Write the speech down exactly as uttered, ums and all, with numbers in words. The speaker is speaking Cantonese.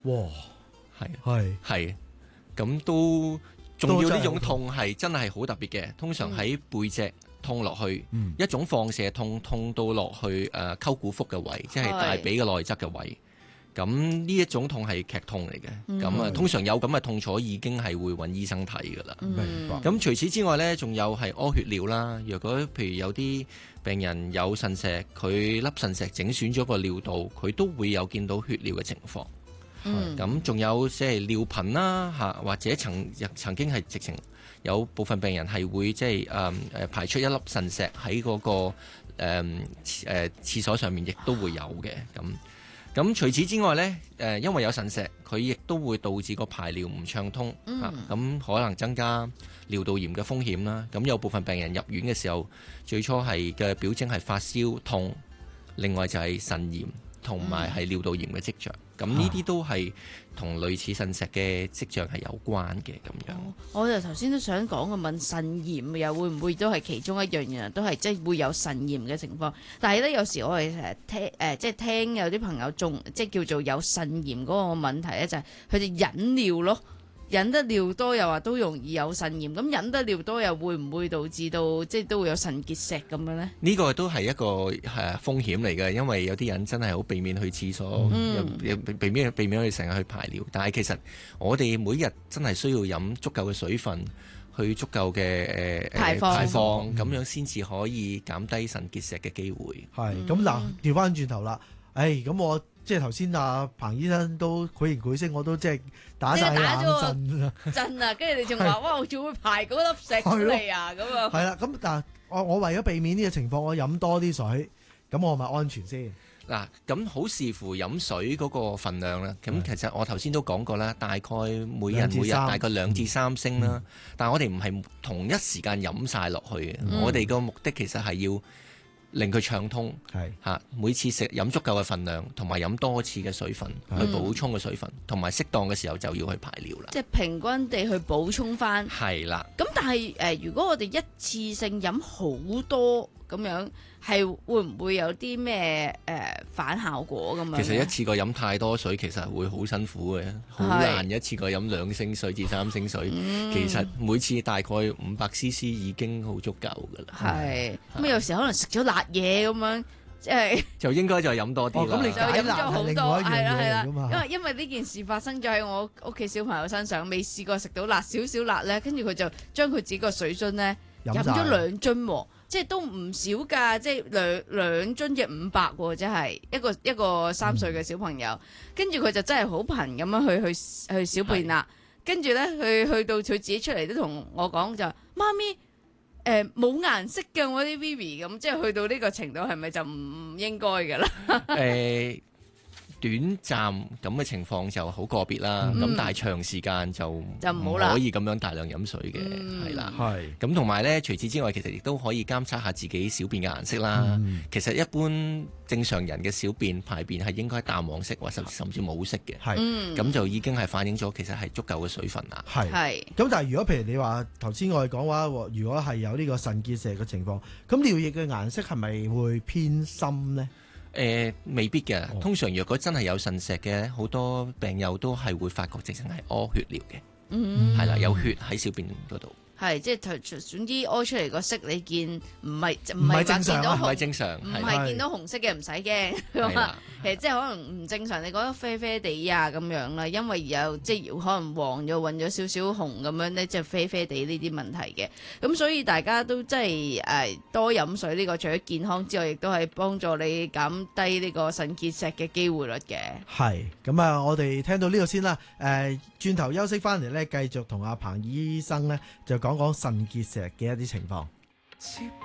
哇， 係係係，咁都仲要呢種痛係真係好特別嘅，通常喺背脊痛落去， 嗯、 一種放射痛，痛到落去誒溝股腹嘅位，即係大髀嘅內側嘅位。咁呢一種痛係劇痛嚟嘅，咁啊、嗯、通常有咁嘅痛楚已經係會揾醫生睇噶啦。 明白。 咁除此之外呢，仲有係屙血尿啦。若果譬如有啲病人有腎石，佢粒腎石整損咗個尿道，佢都會有見到血尿嘅情況。咁仲、嗯、有即係尿頻啦嚇，或者曾曾經係直情有部分病人係會即係誒誒排出一粒腎石喺嗰、那個誒誒、呃、廁所上面，亦都會有嘅咁。咁除此之外呢，誒因為有腎石，佢亦都會導致個排尿唔暢通，咁、嗯啊、可能增加尿道炎嘅風險啦。咁有部分病人入院嘅時候，最初係嘅表徵係發燒痛，另外就係腎炎同埋係尿道炎嘅跡象。咁呢啲都係同類似腎石嘅跡象係有關嘅咁樣。 哦、我就頭先都想講嘅問腎炎又會唔會都係其中一樣嘢，都係即係會有腎炎嘅情況。但係咧有時我哋誒聽誒、呃、即係聽有啲朋友仲即係叫做有腎炎嗰個問題咧，就係佢哋忍尿咯。忍得尿多又話都容易有腎炎，咁忍得尿多又會唔會導致到即係都會有腎結石咁樣呢？呢個都係一個誒風險嚟嘅，因為有啲人真係好避免去廁所，嗯、避免避免去成日去排尿。但係其實我哋每日真係需要飲足夠嘅水分，去足夠嘅誒排放，排放咁、嗯、樣先至可以減低腎結石嘅機會。 係咁嗱，調翻轉頭啦，誒咁我。即係頭先阿彭醫生都繪形繪聲，我都即係打晒冷震啦，震啊！跟住你仲話哇，我仲會排嗰粒石出嚟啊咁啊！係啦，咁但係我我為咗避免呢個情況，我飲多啲水，咁我咪安全先。 嗱，咁好視乎飲水嗰個份量啦。咁其實我頭先都講過啦，大概每人每日大概兩至三升啦。嗯、但係我哋唔係同一時間飲晒落去嘅，嗯、我哋個目的其實係要令佢暢通，係嚇是每次食飲足夠嘅份量，同埋飲多次嘅水分是去補充嘅水分，同埋適當嘅時候就要去排尿啦。即係平均地去補充翻。係啦。咁但係誒、呃，如果我哋一次性飲好多咁樣，係會唔會有啲咩誒反效果咁樣？其實一次過飲太多水，其實會好辛苦嘅，好難一次過飲兩升水至三升水。嗯、其實每次大概五百 C C 已經好足夠㗎啦。係咁，有時可能食咗辣嘢咁樣，即係就應該就飲多啲啦。咁、哦、你就飲咗好多，係啦係啦。因為因為呢件事發生咗喺我屋企小朋友身上，未試過食到辣少少辣咧，跟住佢就將佢自己個水樽咧飲咗兩樽喎。即係都唔少㗎，即係兩兩樽嘅五百喎，即係一個一個三歲嘅小朋友，跟住佢就真係好頻咁樣去去去小便啦，跟住咧去去到佢自己出嚟都同我講就媽咪誒冇顏色嘅我啲 B B 咁，即係去到呢個程度係咪就唔應該㗎啦？誒。短暫咁嘅情況就好個別啦，咁、嗯、但係長時間就就唔可以咁樣大量飲水嘅，係啦、嗯。咁同埋咧，除此之外，其實亦都可以監測下自己小便嘅顏色啦。嗯、其實一般正常人嘅小便排便係應該淡黃色或甚甚至冇色嘅，係咁、嗯、就已經係反映咗其實係足夠嘅水分啦。係係。咁但係如果譬如你話頭先我哋講話，如果係有呢個腎結石嘅情況，咁尿液嘅顏色係咪會偏深呢？誒、呃、未必嘅，通常若果真係有腎石嘅，好多病友都係會發覺直情係屙血尿嘅，係啦、嗯，有血喺小便嗰度。係，即係總之屙出嚟個色，你見唔係唔係話見到紅，唔係正常，唔係見到紅色嘅唔使驚。其實即係可能唔正常，你覺得啡啡地啊咁樣啦，因為有即係可能黃咗混咗少少紅咁樣咧，即係啡啡地呢啲問題嘅。咁所以大家都即係誒多飲水呢個，除咗健康之外，亦都係幫助你減低呢個腎結石嘅機會率嘅。係，咁啊，我哋聽到呢個先啦。誒，轉頭休息翻嚟咧，繼續同阿彭醫生咧就講講腎結石嘅一啲情況。